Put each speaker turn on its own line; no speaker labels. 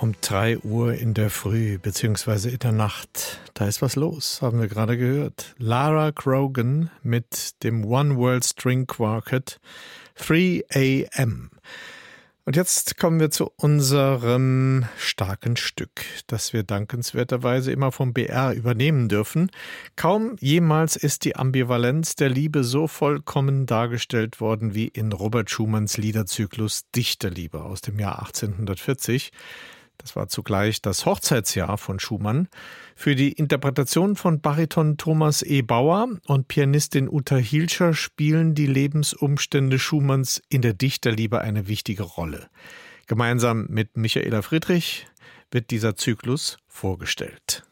Um 3 Uhr in der Früh beziehungsweise in der Nacht, da ist was los, haben wir gerade gehört. Lara Grogan mit dem One World String Quartet 3 AM. Und jetzt kommen wir zu unserem starken Stück, das wir dankenswerterweise immer vom BR übernehmen dürfen. Kaum jemals ist die Ambivalenz der Liebe so vollkommen dargestellt worden wie in Robert Schumanns Liederzyklus Dichterliebe aus dem Jahr 1840. Das war zugleich das Hochzeitsjahr von Schumann. Für die Interpretation von Bariton Thomas E. Bauer und Pianistin Uta Hilscher spielen die Lebensumstände Schumanns in der Dichterliebe eine wichtige Rolle. Gemeinsam mit Michaela Friedrich wird dieser Zyklus vorgestellt.